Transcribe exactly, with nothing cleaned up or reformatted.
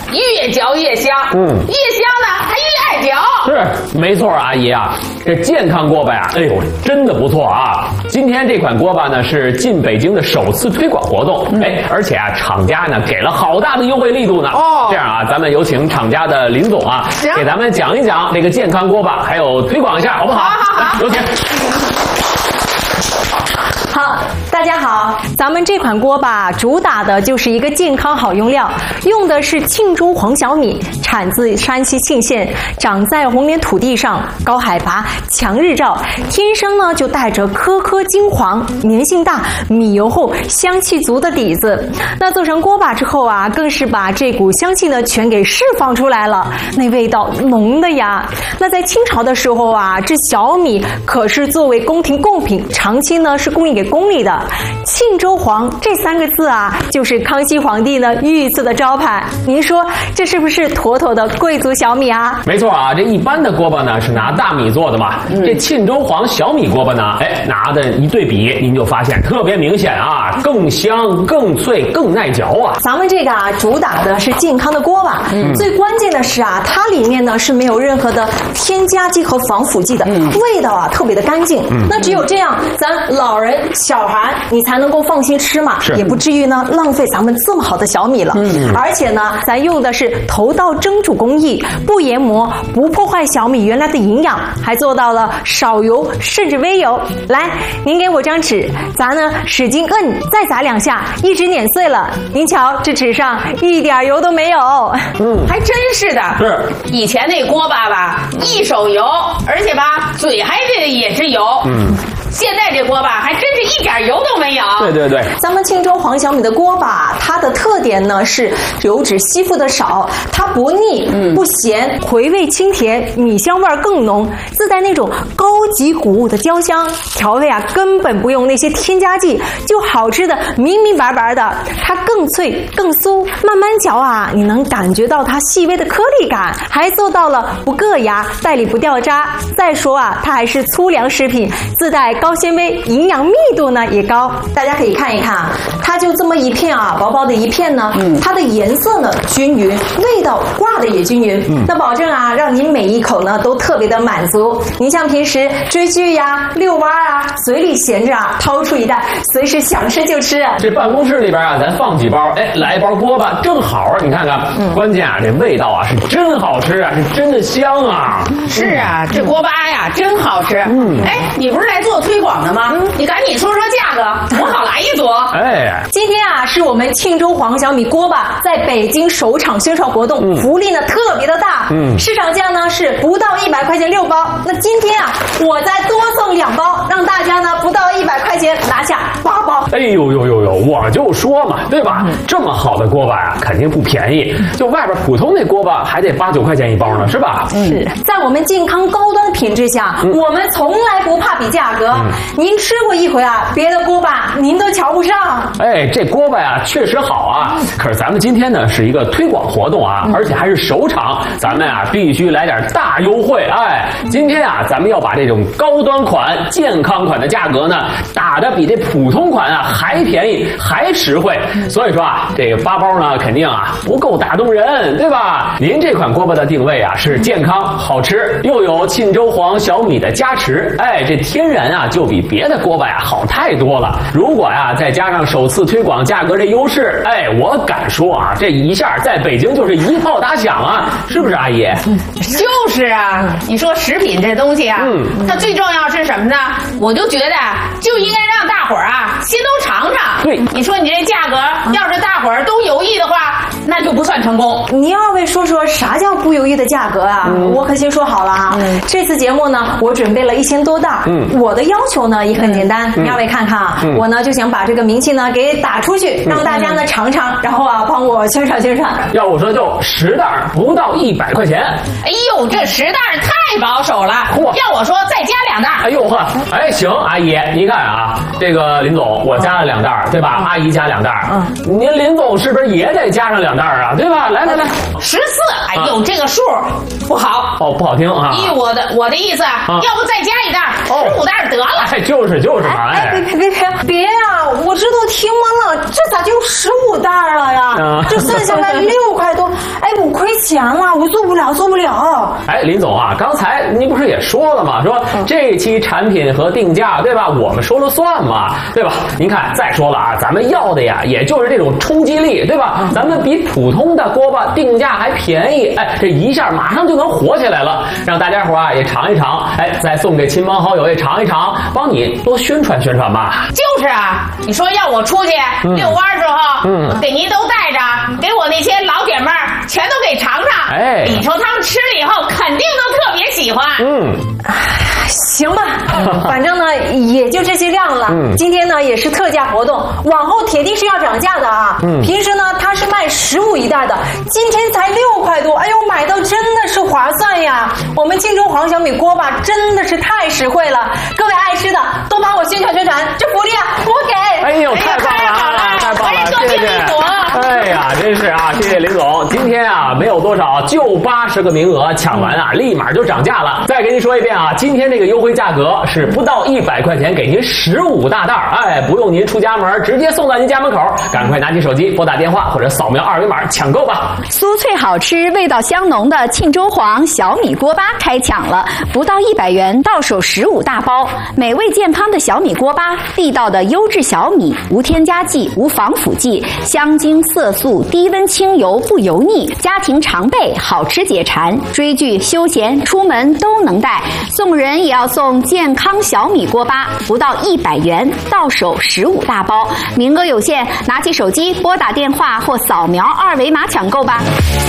越嚼越香，嗯，越香呢还越爱嚼。 是，没错，阿姨啊，这健康锅巴呀，哎呦，真的不错啊！今天这款锅巴呢是进北京的首次推广活动，嗯、哎，而且啊，厂家呢给了好大的优惠力度呢。哦，这样啊，咱们有请厂家的林总啊，给咱们讲一讲这个健康锅巴，还有推广一下，好不好？ 好好好， 有请。 好，大家好，咱们这款锅巴主打的就是一个健康好用料，用的是庆州黄小米，产自山西沁县，长在红莲土地上，高海拔，强日照，天生呢就带着颗颗金黄，粘性大，米油厚，香气足的底子。那做成锅巴之后啊，更是把这股香气呢全给释放出来了，那味道浓的呀。那在清朝的时候啊，这小米可是作为宫廷贡品，长期呢是供应给宫里的。庆州黄这三个字啊，就是康熙皇帝呢御赐的招牌。您说这是不是妥妥的贵族小米啊？ 没错啊，这一般的锅巴呢是拿大米做的嘛，嗯、这庆州黄小米锅巴呢，哎，拿的一对比，您就发现特别明显啊，更香、更脆、更耐嚼啊。 咱们这个啊，主打的是健康的锅巴，嗯、最关键的是啊，它里面呢是没有任何的添加剂和防腐剂的，嗯、味道啊特别的干净。嗯、那只有这样，咱老人、小孩你才能够放心吃嘛，也不至于呢浪费咱们这么好的小米了。嗯、而且呢，咱用的是头道蒸煮工艺，不研磨，不破坏小米原来的营养，还做到了少油甚至微油。来，您给我张纸，咱呢使劲摁，再砸两下，一直碾碎了。您瞧，这纸上一点油都没有。 嗯，还真是的。是，以前那锅巴吧，一手油，而且吧，嘴还得也是油。嗯。现在这锅巴还真是一点油都没有。 对对对， 咱们庆州黄小米的锅巴，它的特点呢是油脂吸附的少，它不腻、嗯、不咸，回味清甜，米香味更浓，自带那种高级谷物的焦香，调味啊根本不用那些添加剂，就好吃的明明白白的。它更脆更酥，慢慢嚼啊，你能感觉到它细微的颗粒感，还做到了不硌牙，袋里不掉渣。再说啊，它还是粗粮食品，自带高纤维，营养密度呢也高。大家可以看一看啊，它就这么一片啊，薄薄的一片呢，嗯、它的颜色呢均匀，味道挂的也均匀，嗯、那保证啊，让您每一口呢都特别的满足。您像平时追剧呀、遛弯啊，嘴里闲着啊，掏出一袋，随时想吃就吃。 这办公室里边啊，咱放几包，哎，来一包锅巴正好，你看看，嗯、关键啊，这味道啊是真好吃啊，是真的香啊。 是啊，这锅巴呀真好吃。嗯，哎，你不是来做推广的吗？嗯、你赶紧说说价格，我好来一组。 哎， 今天啊是我们庆州黄小米锅巴在北京首场宣传活动，嗯、福利呢特别的大。嗯，市场价呢是不到一百块钱六包，那今天啊我再多送两包，让大家呢不到一百块钱拿下八包。 哎呦呦呦呦，我就说嘛，对吧？嗯、这么好的锅巴呀，肯定不便宜，就外边普通那锅巴还得八九块钱一包呢，是吧？ 嗯、是在我们健康高端的品质下，嗯、我们从来不怕比价格。嗯、您吃过一回啊，别的锅巴您都瞧不上。 哎，这锅巴呀确实好啊，可是咱们今天呢是一个推广活动啊，嗯、而且还是首场，咱们啊必须来点大优惠。哎，今天啊咱们要把这种高端款、健康款的价格呢打得比这普通款啊还便宜还实惠。所以说啊，这个八包呢肯定啊不够打动人，对吧？您这款锅巴的定位啊是健康好吃，又有庆州黄小米的加持，哎，这天然啊就比别的锅巴呀好太多了。如果呀再加上首次推广价格这优势，哎，我敢说啊，这一下在北京就是一炮打响啊，是不是阿姨？ 嗯、就是啊，你说食品这东西啊，嗯，它最重要是什么呢？我就觉得就应该让大伙儿啊先都尝尝。对，你说你这价格，要是大伙儿都犹豫的话，那就不算成功。 您二位说说啥叫不犹豫的价格啊？嗯、我可先说好了啊，嗯、这次节目呢，我准备了一千多袋，嗯，我的要求呢也很简单，您二位看看啊，嗯、我呢就想把这个名气呢给打出去，让大家呢尝尝，然后啊帮我宣传宣传。 要我说就十袋不到一百块钱。 哎呦，这十袋太保守了，要我说再加两袋。 哎呦呵，哎行，阿姨，您看啊，这个林总我加了两袋，对吧？阿姨加两袋，嗯，您林总是不是也得加上两袋啊？对吧？来来来， 十四。哎呦，这个数不好哦，不好听啊。 依我的我的意思，要不再加一袋，十五袋得了。 哎，就是就是嘛， 哎，别别别别别呀！我这都听完了，这咋就十五袋了呀？这剩下来六块多，哎， 钱了，我做不了，做不了。 哎，林总啊，刚才您不是也说了吗？说这期产品和定价，对吧？我们说了算嘛，对吧？您看，再说了啊，咱们要的呀，也就是这种冲击力，对吧？咱们比普通的锅巴定价还便宜，哎，这一下马上就能火起来了，让大家伙啊也尝一尝，哎，再送给亲朋好友也尝一尝，帮你多宣传宣传吧。 就是啊，你说要我出去遛弯儿时候，嗯，给您都带着，给我那些老姐妹儿全都给尝尝，哎，你说他们吃了以后肯定都特别喜欢。嗯， 行吧，反正呢也就这些量了。嗯，今天呢也是特价活动，往后铁定是要涨价的啊。嗯，平时呢它是卖十五一袋的，今天才六块多，哎呦，买到真的是划算呀！我们庆州黄小米锅巴真的是太实惠了，各位爱吃的都帮我宣传宣传，这福利啊我给！ 哎呦，太棒了，太棒了，谢谢！哎呀，真是啊，谢谢林总，今天啊没有多少，就八十个名额，抢完啊立马就涨价了。再给您说一遍啊，今天这个优惠价格是不到一百块钱给您十五大袋，哎，不用您出家门，直接送到您家门口，赶快拿起手机拨打电话或者扫描二维码抢购吧。 酥脆好吃、味道香浓的庆州黄小米锅巴开抢了，不到一百元到手十五大包，美味健康的小米锅巴，地道的优质小米，无添加剂、无防腐剂，香精色素，低温清油不油腻，家庭常备，好吃解馋，追剧、休闲、出门都能带。送人也要送健康小米锅巴，不到一百元到手十五大包，名额有限，拿起手机拨打电话或扫描二维码抢购吧。